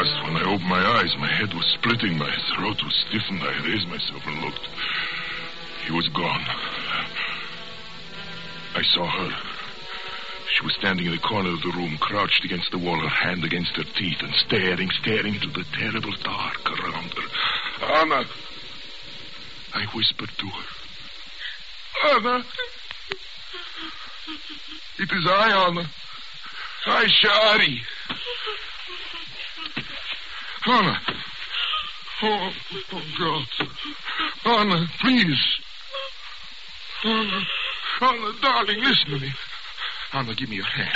last, when I opened my eyes, my head was splitting, my throat was stiffened. I raised myself and looked. He was gone. I saw her. She was standing in the corner of the room, crouched against the wall, her hand against her teeth, and staring into the terrible dark around her. Anna! I whispered to her. Anna! It is I, Anna. I, Shari. Anna. Oh, God. Anna, please. Anna, darling, listen to me. Anna, give me your hand.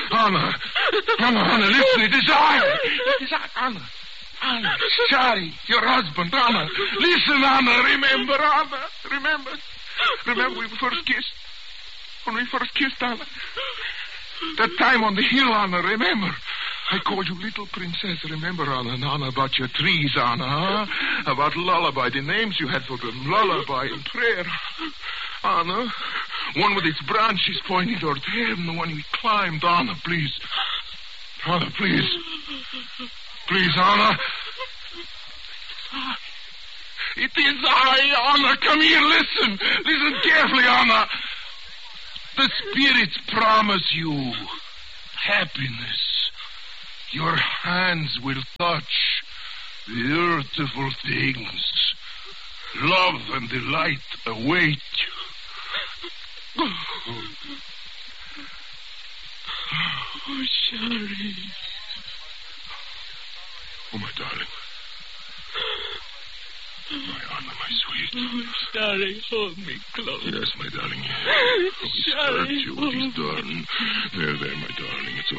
Anna, listen, it is I. It is I, Anna, Shari, your husband, Anna. Listen, Anna, remember, Anna. Remember we first kissed? When we first kissed, Anna? That time on the hill, Anna, remember? I called you little princess, remember, Anna? And Anna, about your trees, Anna, huh? About lullaby, the names you had for them, lullaby and prayer. Anna, one with its branches pointing toward heaven, the one we climbed. Anna, please. Anna, please. Please, Anna. It is I, Anna. Come here, listen. Listen carefully, Anna. The spirits promise you happiness. Your hands will touch the earthful things. Love and delight await you. Oh, Shari. Oh, my darling. My Anna, my sweet. Oh, Shari, hold me close. Yes, my darling. Oh, he's Shari, hurt you. He's done. There, my darling. It's all